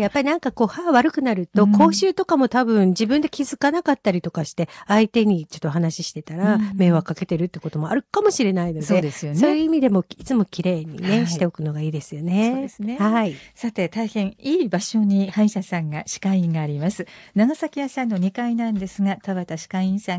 やっぱりなんかこう歯悪くなると、口臭とかも多分自分で気づかなかったりとかして、相手にちょっと話してたら、迷惑かけてるってこともあるかもしれないので、 そうですよね。 そういう意味でもいつも綺麗にね、しておくのがいいですよね。 そうですね。 はい。 さて、大変いい場所に歯医者さんが、歯科医院があります。長崎屋さんの2階なんですが、田畑歯科医院さん